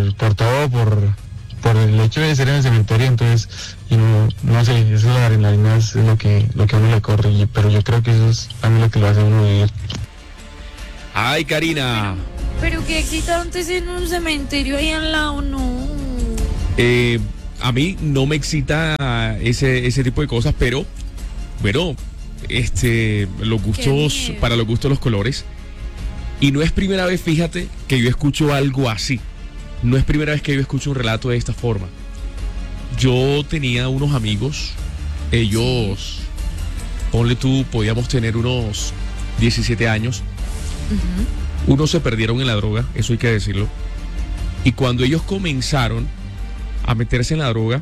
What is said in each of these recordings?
por todo, por el hecho de ser en el cementerio, entonces, y no sé, eso es la adrenalina, es lo que a uno le corre, pero yo creo que eso es también lo que lo hace a uno vivir. Ay, Karina. Pero qué excitante es en un cementerio ahí al lado, no. A mí no me excita ese tipo de cosas, pero bueno, los gustos, para los gustos los colores. Y no es primera vez, fíjate, que yo escucho algo así. No es primera vez que yo escucho un relato de esta forma. Yo tenía unos amigos, ellos, ponle tú, podíamos tener unos 17 años. Uh-huh. Unos se perdieron en la droga, eso hay que decirlo. Y cuando ellos comenzaron a meterse en la droga,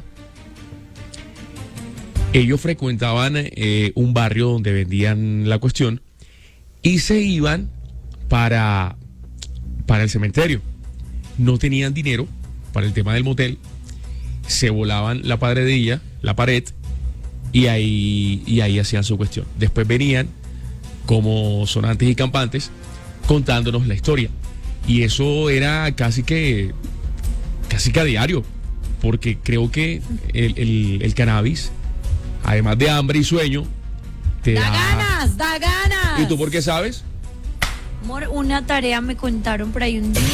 ellos frecuentaban un barrio donde vendían la cuestión y se iban para el cementerio. No tenían dinero para el tema del motel, se volaban la pared y ahí hacían su cuestión. Después venían como sonantes y campantes contándonos la historia. Y eso era casi que a diario, porque creo que el cannabis, además de hambre y sueño, da ganas. ¿Y tú por qué sabes? Amor, una tarea me contaron por ahí un día.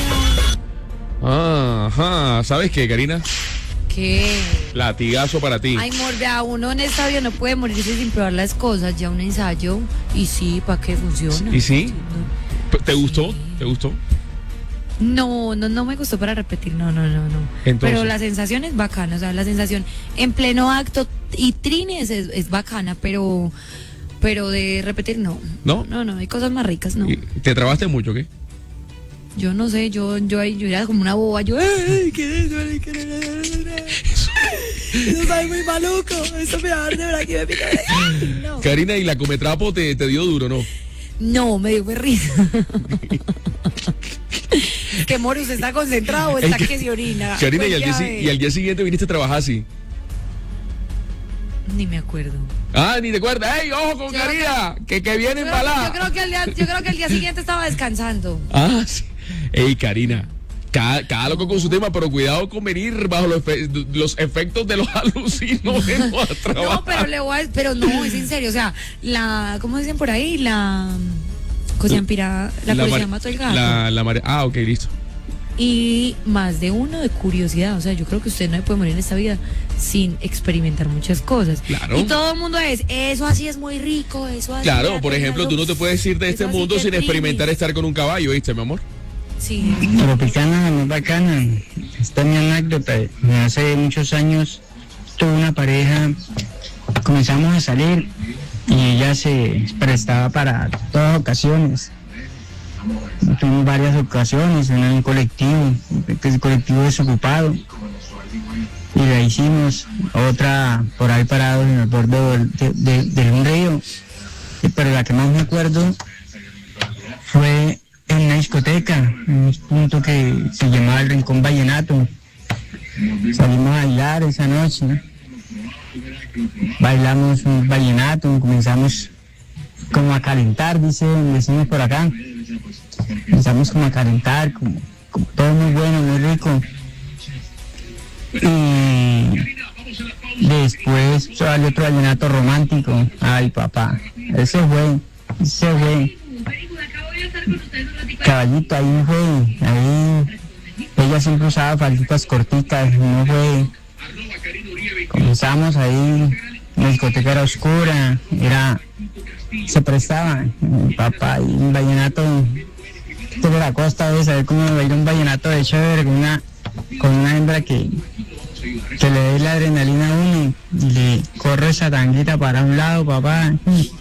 Ajá, ¿sabes qué, Karina? ¿Qué? Latigazo para ti. Ay, amor, vea, uno en esta vida no puede morirse sin probar las cosas, ya un ensayo, y sí, ¿para qué funciona? ¿Y sí? ¿Te gustó? Sí. ¿Te gustó? No me gustó para repetir, no. Entonces, pero la sensación es bacana, o sea, la sensación en pleno acto y trines es bacana, pero de repetir no, hay cosas más ricas, no. ¿Te trabaste mucho, qué? Yo no sé, yo era como una boba, ¡ay, qué es eso! Eso sabe muy maluco, eso me va a dar de verdad que me pica. No. Karina, ¿y la cometrapo te dio duro, no? No, me dio risa. Es que Mori, ¿usted está concentrado o está que se orina? Karina, y al día siguiente viniste a trabajar así. Ni me acuerdo. Ni te acuerdas. ¡Ey, ojo con Karina! Que viene embalada. Yo creo que el día siguiente estaba descansando. Sí. Ey, Karina, cada loco con su tema, pero cuidado con venir bajo los efectos de los alucinógenos a trabajar. No, pero no, es en serio, o sea, ¿cómo dicen por ahí? La policía mató el gato. Ok, listo. Y más de uno de curiosidad, o sea, yo creo que usted no puede morir en esta vida sin experimentar muchas cosas. Claro. Y todo el mundo eso así es muy rico, eso así. Claro, por ejemplo, tú no te puedes ir de este mundo sin experimentar estar con un caballo, ¿viste, mi amor? Sí. Tropicana, muy bacana. Esta es mi anécdota. Hace muchos años tuve una pareja, comenzamos a salir y ella se prestaba para todas ocasiones. Tuvimos varias ocasiones en un colectivo, que es el colectivo desocupado, y la hicimos otra por ahí parados en el borde de un río, pero la que más me acuerdo fue en una discoteca, en un punto que se llamaba el Rincón Vallenato. Salimos a bailar esa noche, ¿no? Bailamos un vallenato, comenzamos como a calentar, decimos por acá. Comenzamos como a calentar, como todo muy bueno, muy rico. Y después salió otro vallenato romántico. Ay, papá, ese fue. Caballito, ahí fue, ella siempre usaba falditas corticas, no fue. Comenzamos ahí, la discoteca era oscura, se prestaba, papá, y un vallenato de la costa, de saber cómo bailar un vallenato de chévere con una hembra que le dé la adrenalina a uno y le corre esa tanguita para un lado, papá.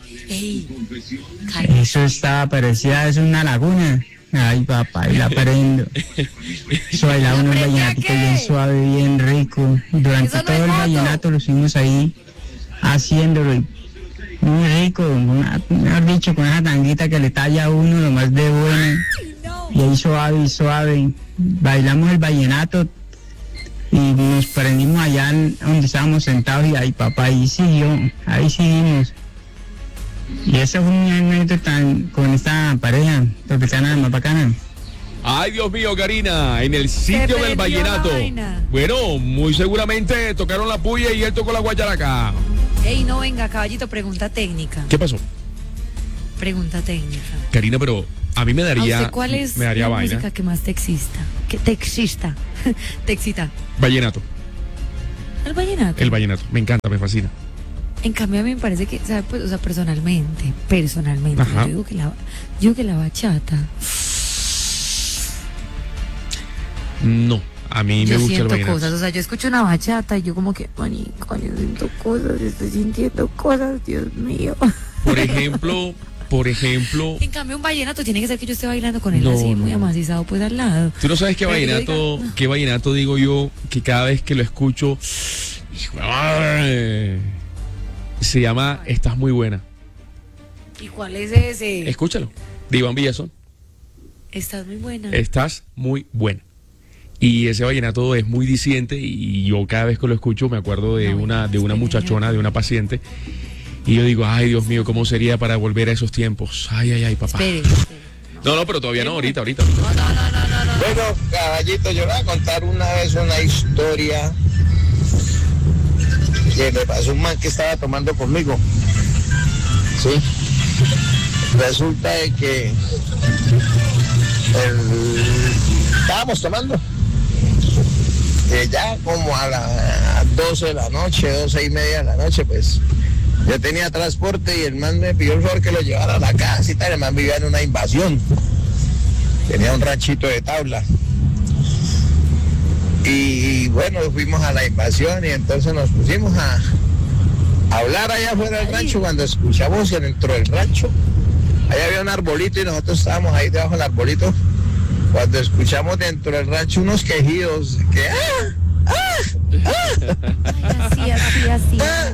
Eso parecía una laguna. Ay, papá, y la prendo. Eso bailaba un vallenatito bien suave, bien rico. Durante todo el vallenato lo estuvimos ahí haciéndolo. Y muy rico, mejor dicho, con esa tanguita que le talla a uno lo más de bueno. Y ahí suave. Bailamos el vallenato y nos prendimos allá donde estábamos sentados y ahí, papá, ahí seguimos. Y esa fue mi anécdota con esta pareja tropicana más bacana. Ay, Dios mío, Karina, en el sitio del perdió vallenato. la vaina. Bueno, muy seguramente tocaron la puya y él tocó la guacharaca. Ey, no, venga, caballito, pregunta técnica. ¿Qué pasó? Pregunta técnica. Karina, pero a mí me ¿A daría, usted cuál es me daría la vaina. música que más te excita? Que te excita. Te excita. Vallenato, El vallenato. el vallenato, me encanta, me fascina. En cambio, a mí me parece que, ¿sabe? Pues, o sea, personalmente, Ajá. yo digo que la bachata. No, a mí me Yo gusta el siento vallenato. cosas, o sea, yo escucho una bachata y yo como que, manico, yo siento cosas, estoy sintiendo cosas, Dios mío. Por ejemplo, En cambio, un vallenato tiene que ser que yo esté bailando con él No, así, no, muy no. amacizado, pues al lado. tú no sabes qué Pero que yo vallenato, diga, qué vallenato digo yo, que cada vez que lo escucho, hijo de madre, se llama Estás muy buena. ¿Y cuál es ese? Escúchalo, de Iván Villazón. Estás muy buena. Estás muy buena. Y ese vallenato es muy diciente y yo cada vez que lo escucho me acuerdo de No, una es muchachona, de una paciente. Y yo digo, ay, Dios mío, ¿cómo sería para volver a esos tiempos? Ay, ay, ay, papá. Espere. No, pero todavía no, ahorita. No. Bueno, caballito, yo le voy a contar una vez una historia que me pasó un man que estaba tomando conmigo. Sí. Resulta de que estábamos tomando. Ya como a las 12 de la noche, 12:30 de la noche, pues yo tenía transporte y el man me pidió el favor que lo llevara a la casa y tal. El man vivía en una invasión. Tenía un ranchito de tabla. Y bueno, fuimos a la invasión y entonces nos pusimos a hablar allá afuera del rancho. Cuando escuchamos dentro del rancho, allá había un arbolito y nosotros estábamos ahí debajo del arbolito. Cuando escuchamos dentro del rancho unos quejidos que Así.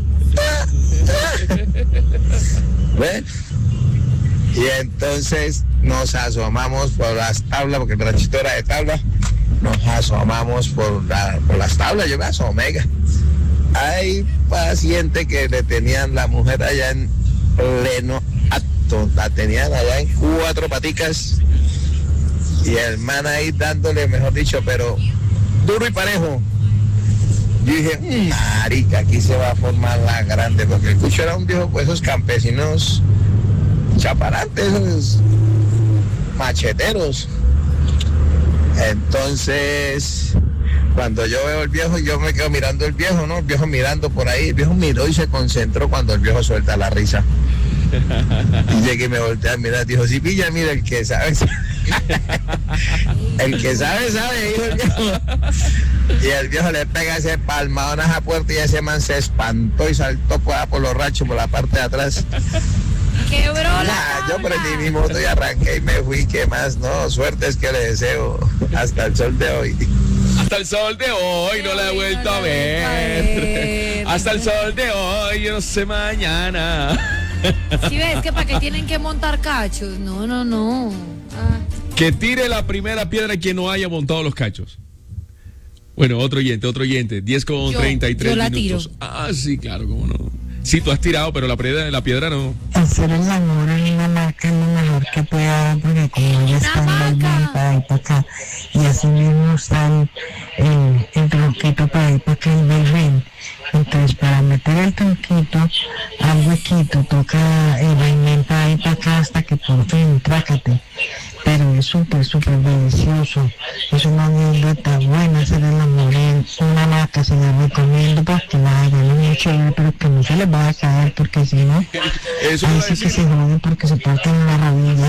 bueno, y entonces nos asomamos por las tablas, porque el ranchito era de tabla. Nos asomamos por las tablas, yo me asomé. Hay paciente que le tenían la mujer allá en pleno acto, la tenían allá en 4 paticas y el man ahí dándole, mejor dicho, pero duro y parejo. Yo dije, marica, aquí se va a formar la grande, porque el cucho era un viejo, pues esos campesinos chaparantes, esos macheteros. Entonces, cuando yo veo el viejo, yo me quedo mirando el viejo, ¿no? El viejo mirando por ahí, el viejo miró y se concentró cuando el viejo suelta la risa. Y llegué y me volteé a mirar, dijo, sí, pilla, mira, el que sabe, el que sabe, dijo el viejo. Y el viejo le pega ese palmadón a esa puerta y ese man se espantó y saltó por los ranchos, por la parte de atrás. Quebró la Nah, yo tabla. prendí mi moto y arranqué y me fui. ¿Qué más? No, suerte es que le deseo hasta el sol de hoy. Hasta el sol de hoy no la he vuelto a ver. Hasta el sol de hoy, yo no sé mañana. Si ves que para qué tienen que montar cachos. No. Que tire la primera piedra quien no haya montado los cachos. Bueno, otro oyente, 10:33 yo la minutos. tiro. Ah, sí, claro, cómo no. Sí, tú has tirado, pero la piedra no. Hacer el amor en una hamaca es lo mejor que pueda dar, porque como ellos están bailando para ahí para acá y así mismo están el tronquito para ahí para acá y vaivén. Entonces para meter el tronquito al huequito toca el vaivén para ahí para acá hasta que por fin trácate. Pero es súper delicioso. Es una anécdota buena hacer el amor en una hamaca. Se la recomiendo para que la hagan. Es muy chévere, pero que no se les vaya a caer, porque si no, Eso ahí iba a sí que decir. se joden porque se parten la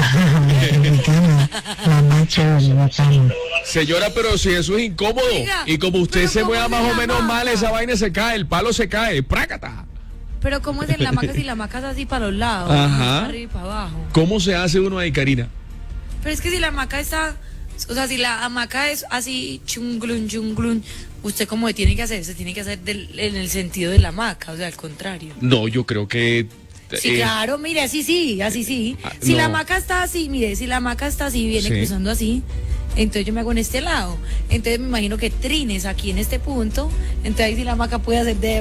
rabilla. La más chévere, bacana. Señora, pero si eso es incómodo. Oiga, Y como usted pero se ¿cómo mueva se más o llama? menos mal, esa vaina se cae, el palo se cae. ¡Prácata! Pero ¿cómo es en la hamaca si la hamaca es así para los lados? Ajá. Para arriba y para abajo. ¿Cómo se hace uno ahí, Karina? Pero es que si la hamaca está, o sea, si la hamaca es así, chunglun, usted como tiene que hacer, se tiene que hacer en el sentido de la hamaca, o sea, al contrario. No, yo creo que... Sí, claro, mire, así sí. Si no. la hamaca está así, mire, si la hamaca está así, viene Sí. cruzando así, entonces yo me hago en este lado. Entonces me imagino que trines aquí en este punto, entonces ahí si la hamaca puede hacer de...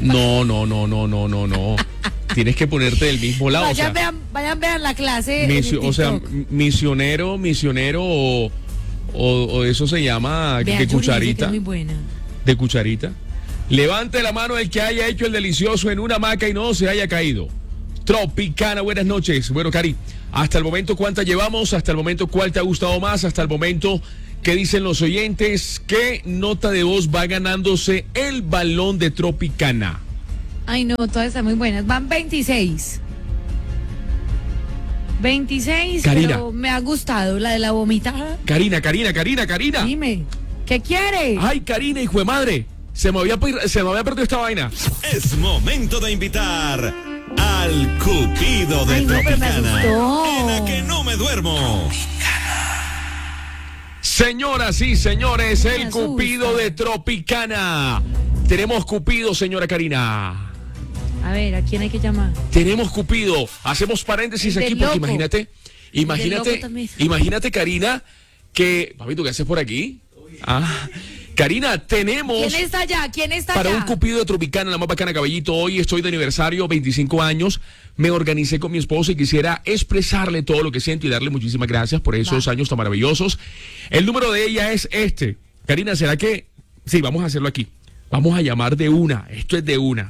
No. Tienes que ponerte del mismo lado. Vayan, vean la clase. en el o sea, TikTok. misionero O eso se llama Vea, de Yuri dice que cucharita. es muy buena. De cucharita. Levante la mano el que haya hecho el delicioso en una hamaca y no se haya caído. Tropicana, buenas noches. Bueno, Cari, hasta el momento, ¿cuántas llevamos? Hasta el momento, ¿cuál te ha gustado más? Hasta el momento, ¿qué dicen los oyentes? ¿Qué nota de voz va ganándose el balón de Tropicana? Ay, no, todas están muy buenas. Van 26. 26, Karina. pero me ha gustado la de la vomitada. Karina. Dime, ¿qué quiere? Ay, Karina, hijo de madre. Se me había perdido esta vaina. Es momento de invitar al Cupido de Ay, no, pero me Tropicana. asustó. En la que no me duermo. Señoras y señores, Me el asusta. Cupido de Tropicana. Tenemos Cupido, señora Karina. A ver, ¿a quién hay que llamar? Tenemos Cupido. Hacemos paréntesis El aquí del porque loco. imagínate, también. imagínate, Karina, que, papito, ¿qué haces por aquí? Karina, tenemos ¿Quién está allá? ¿Quién está para allá? un Cupido de Tropicana, la más bacana, caballito. Hoy estoy de aniversario, 25 años. Me organicé con mi esposa y quisiera expresarle todo lo que siento y darle muchísimas gracias por esos años tan maravillosos. El número de ella es este. Karina, ¿será que? Sí, vamos a hacerlo aquí. Vamos a llamar de una. Esto es de una.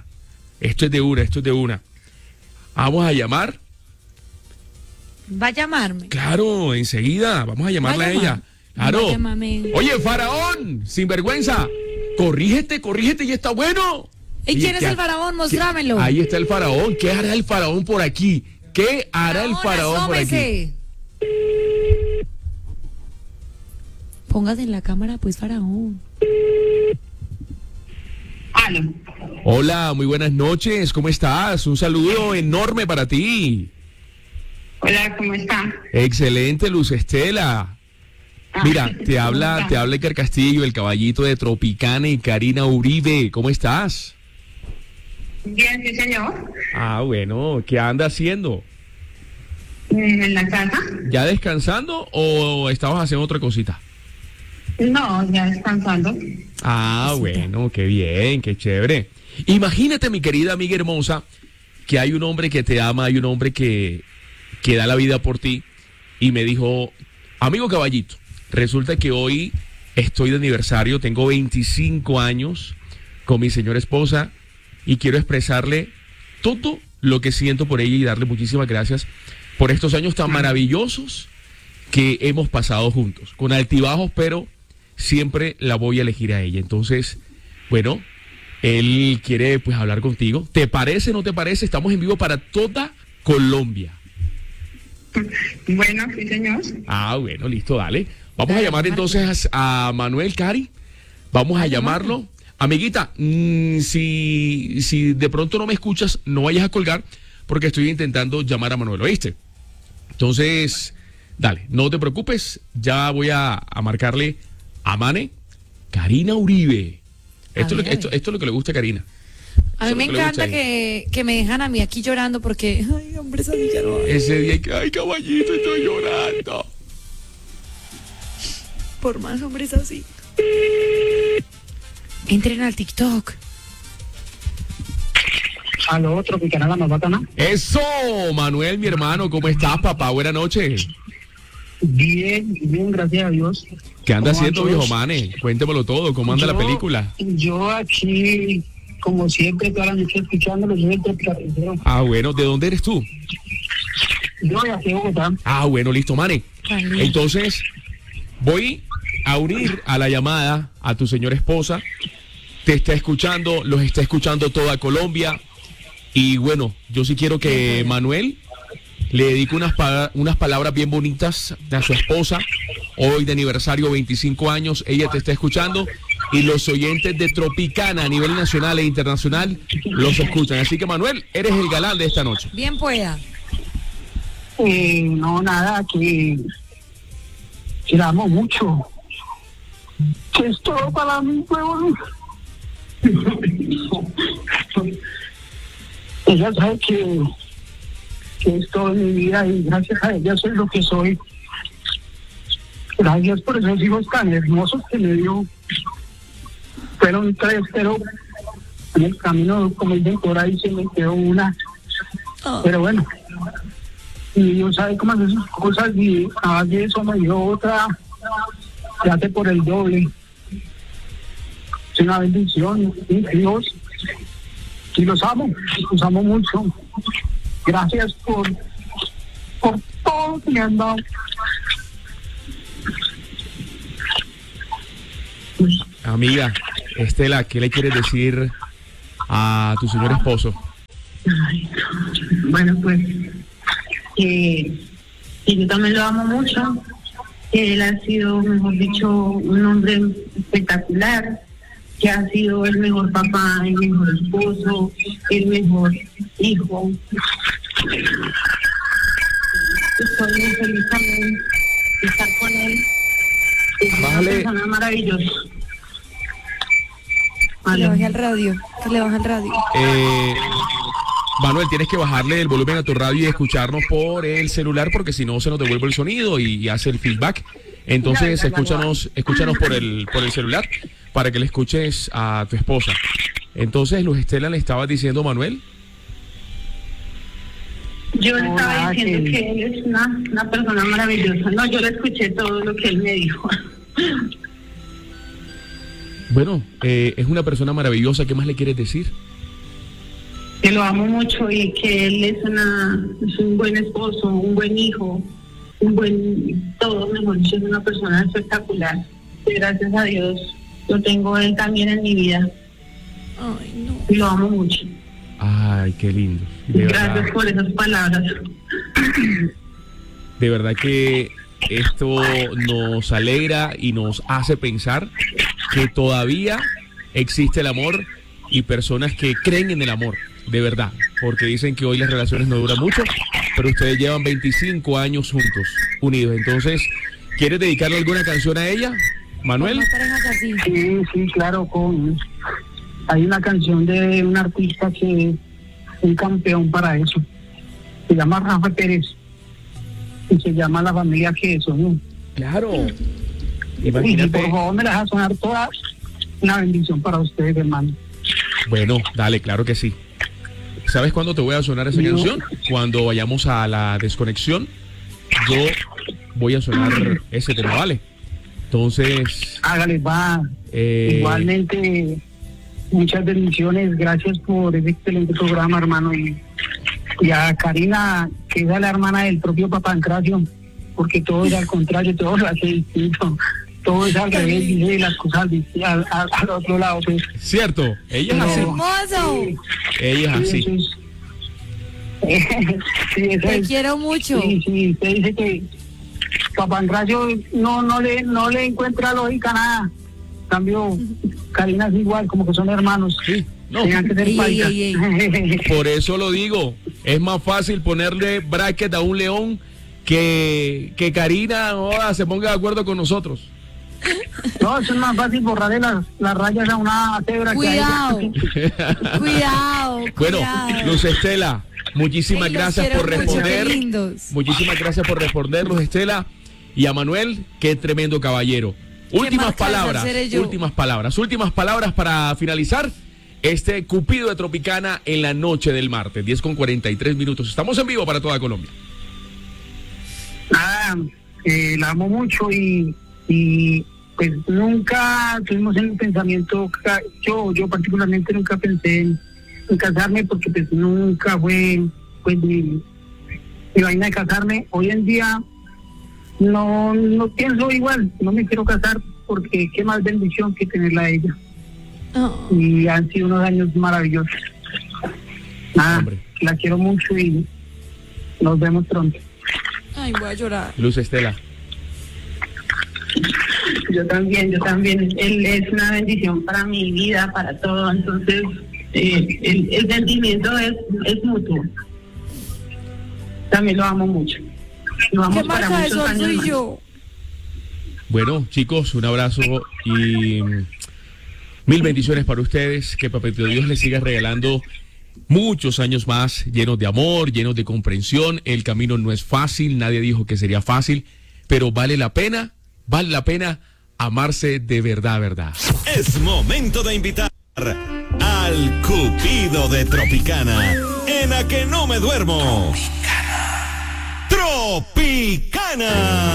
Vamos a llamar. Va a llamarme. Claro, enseguida. Vamos a llamarla a ella. Claro. Llámame. Oye, Faraón, sinvergüenza. Corrígete, ya está bueno. ¿Y Oye, quién es ¿qué el ha- faraón? Mostrámelo. Ahí está el Faraón. ¿Qué hará el Faraón por aquí? ¿Qué hará el Faraón por aquí? asómese. Póngase en la cámara, pues, faraón. Aló. Hola, muy buenas noches. ¿Cómo estás? Un saludo enorme para ti. Hola, ¿cómo está? Excelente, Luz Estela. Mira, te habla Iker Castillo, el caballito de Tropicana y Karina Uribe. ¿Cómo estás? Bien, sí, señor. Ah, bueno, ¿qué anda haciendo? ¿En la casa? ¿Ya descansando o estabas haciendo otra cosita? No, ya descansando. Ah, bueno, qué bien, qué chévere. Imagínate, mi querida amiga hermosa, que hay un hombre que te ama, hay un hombre que da la vida por ti y me dijo, amigo caballito, resulta que hoy estoy de aniversario, tengo 25 años con mi señora esposa y quiero expresarle todo lo que siento por ella y darle muchísimas gracias por estos años tan maravillosos que hemos pasado juntos, con altibajos, pero siempre la voy a elegir a ella. Entonces, bueno, él quiere pues hablar contigo. ¿Te parece, no te parece? Estamos en vivo para toda Colombia. Bueno, sí, señor. Ah, bueno, listo, dale. Vamos a llamar entonces a Manuel, Cari. Vamos a llamarlo. Amiguita, si de pronto no me escuchas, no vayas a colgar porque estoy intentando llamar a Manuel, ¿oíste? Entonces, dale, no te preocupes. Ya voy a marcarle a Mane, Karina Uribe. Esto es lo que le gusta a Karina. A mí me Eso es lo que le gusta encanta a ella. que me dejan a mí aquí llorando porque, ay, hombre, esa niña no. Ese día que, ay, caballito, estoy llorando. Por más hombres así. Entren al TikTok. Aló, Tropicana, la más bacana. Eso, Manuel, mi hermano, ¿cómo estás, papá? Buenas noches. Bien, bien, gracias a Dios. ¿Qué anda ¿Cómo haciendo, van viejo todos? Mane? Cuéntemelo todo, ¿cómo anda la Yo- película? Yo aquí, como siempre, toda la noche escuchándolo, yo soy tropicano. Ah, bueno, ¿de dónde eres tú? Yo de aquí de Bogotá. Ah, bueno, listo, Mane. Caliente. Entonces, voy a unir a la llamada a tu señora esposa. Te está escuchando, los está escuchando toda Colombia. Y bueno, yo sí quiero que Manuel le dedique unas palabras bien bonitas a su esposa. Hoy de aniversario, 25 años, ella te está escuchando. Y los oyentes de Tropicana a nivel nacional e internacional los escuchan. Así que, Manuel, eres el galán de esta noche. Bien pueda. No, nada, que la amo mucho. Que es todo para mí, huevón. Ella sabe que es todo en mi vida y gracias a ella soy lo que soy. Gracias por esos hijos tan hermosos que me dio. Fueron 3, pero en el camino, como dicen por ahí, se me quedó una. Pero bueno, y Dios sabe cómo hacer sus cosas y a base de eso me dio otra se hace por el doble. Es una bendición, mis hijos. Y los amo mucho. Gracias por todo que me han dado. Amiga, Estela, ¿qué le quieres decir a tu señor esposo? Ay, bueno, pues que yo también lo amo mucho, que él ha sido, mejor dicho, un hombre espectacular, que ha sido el mejor papá, el mejor esposo, el mejor hijo. Estoy muy feliz también de estar con él. Es una persona maravillosa. Que le baje al radio, Manuel, tienes que bajarle el volumen a tu radio y escucharnos por el celular, porque si no se nos devuelve el sonido y hace el feedback. Entonces escúchanos por el celular para que le escuches a tu esposa. Entonces, Luz Estela, le estabas diciendo, Manuel. Yo le estaba diciendo que él es una persona maravillosa. No, yo le escuché todo lo que él me dijo. Bueno, es una persona maravillosa. ¿Qué más le quieres decir? Que lo amo mucho y que él es un buen esposo, un buen hijo, un buen todo, mejor dicho, es una persona espectacular. Y gracias a Dios lo tengo él también en mi vida. Ay, no. Y lo amo mucho. Ay, qué lindo. Gracias por esas palabras. De verdad que esto nos alegra y nos hace pensar que todavía existe el amor y personas que creen en el amor, de verdad, porque dicen que hoy las relaciones no duran mucho, pero ustedes llevan 25 años juntos, unidos. Entonces, ¿quieres dedicarle alguna canción a ella, Manuel? Sí, claro, hay una canción de un artista que es un campeón para eso. Se llama Rafa Pérez y se llama La Familia que Somos. Claro. Imagínate. Y por favor me las va a sonar todas. Una bendición para ustedes, hermano. Bueno, dale, claro que sí. ¿Sabes cuándo te voy a sonar esa canción? Cuando vayamos a la desconexión, yo voy a sonar ese tema, ¿vale? Entonces... Hágale, va. Igualmente, muchas bendiciones. Gracias por ese excelente programa, hermano. Y a Karina, que es la hermana del propio Papancracio, porque todo es al contrario, todo lo hace distinto. Todo es al revés, dice las cosas al otro lado. Pues. Cierto, ella es así. ¡Hermoso! Ella es así. Te quiero mucho. Sí, usted dice que Papancracio no le encuentra lógica a nada. En cambio, Karina es igual, como que son hermanos. Sí, no. Tengan que ser Por eso lo digo, es más fácil ponerle bracket a un león que Karina se ponga de acuerdo con nosotros. No, eso es más fácil borrarle las rayas a una cebra. Cuidado. Bueno, Luz Estela, muchísimas gracias por responder. Muchísimas gracias por responder, Luz Estela. Y a Manuel, qué tremendo caballero. Últimas palabras para finalizar este Cupido de Tropicana en la noche del martes, 10:43. Estamos en vivo para toda Colombia. La amo mucho y pues nunca tuvimos en el pensamiento, yo particularmente nunca pensé en casarme, porque pues nunca fue pues mi vaina de casarme. Hoy en día no pienso igual, no me quiero casar, porque qué más bendición que tenerla a ella. Y han sido unos años maravillosos. La quiero mucho y nos vemos pronto. Ay, voy a llorar. Luz Estela. Yo también. Él es una bendición para mi vida, para todo. Entonces, el sentimiento es mutuo. También lo amo mucho. Lo amo para muchos años más. Bueno, chicos, un abrazo y mil bendiciones para ustedes. Que Papito Dios les siga regalando muchos años más, llenos de amor, llenos de comprensión. El camino no es fácil, nadie dijo que sería fácil, pero vale la pena amarse de verdad. Es momento de invitar al Cupido de Tropicana, en A Que No Me Duermo. Tropicana.